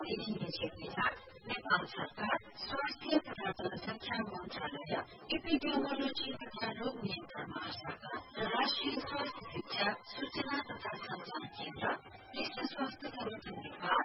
नेपाल सरकार, स्वास्थ्य तथा जनसंख्या मन्त्रालय, एपिडेमियोलोजी तथा रोग नियन्त्रण महाशाखा र राष्ट्रिय स्वास्थ्य शिक्षा, सूचना तथा संचार केन्द्र, विश्व स्वास्थ्य संगठन नेपाल,